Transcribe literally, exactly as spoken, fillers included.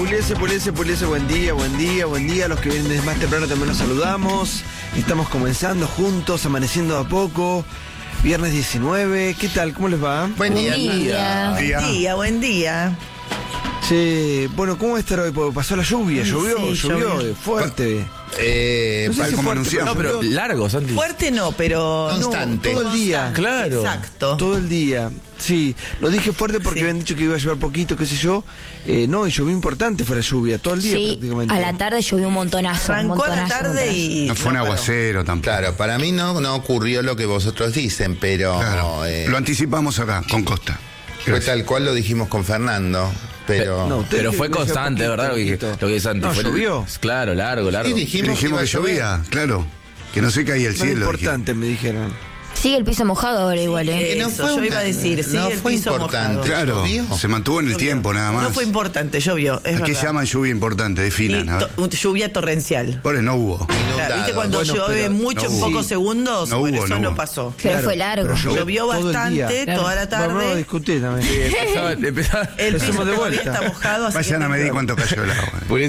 Puliese, Puliese, Puliese, buen día, buen día, buen día. Los que vienen desde más temprano también los saludamos. Estamos comenzando juntos, amaneciendo a poco. Viernes diecinueve, ¿qué tal? ¿Cómo les va? Buen día. Buen día. Buen día, buen día. Sí, bueno, ¿cómo va a estar hoy? Porque pasó la lluvia, Sí, llovió, sí, llovió, llovió. fuerte. Eh, No sé para- si como fuerte, anunciamos. No, pero largo, Santi. Fuerte no, pero... Constante. Todo el día. Claro. Exacto. Todo el día, sí. Lo dije fuerte porque Sí. habían dicho que iba a llover poquito, qué sé yo. Eh, no, y llovió importante, fue la lluvia, todo el día Sí, prácticamente. a la tarde llovió un montonazo. un Arrancó a la montonazo, tarde montonazo. y... No fue un paró. aguacero tampoco. Claro, para mí no, no ocurrió lo que vosotros dicen, pero Claro. eh, Lo anticipamos acá, con Costa. fue tal cual lo dijimos con Fernando. Pero No, ustedes Pero que- fue que llovió constante, poquito, ¿verdad? Lo que, poquito. lo que dice Santi. No, Fue- llovió. Claro, largo, largo. Sí, dijimos, Dijimos que iba a llover. llovía, claro. Que no se caía el No era cielo. importante, me dijeron. Sigue el piso mojado ahora igual, ¿eh? Que no Eso, fue yo una- iba a decir, sí, no el fue piso importante. mojado. Claro, ¿Llovió? se mantuvo en el tiempo nada más. No fue importante, llovió, es ¿A qué verdad. llaman lluvia importante? Y Definan. a ver. to- lluvia torrencial. Por eso no hubo. Claro, Inundado. ¿viste cuando Bueno, llueve pero mucho no en hubo. pocos Sí. segundos? No Bueno, hubo, eso no no hubo. pasó. Pero Claro, fue largo. pero llovió Llovió todo el bastante día. Claro. toda la Vamos a tarde. discutir también. Empezaba- empezaba- El piso Empezamos de todavía vuelta. está mojado. así Vayan que a no- medir cuánto cayó el agua. Por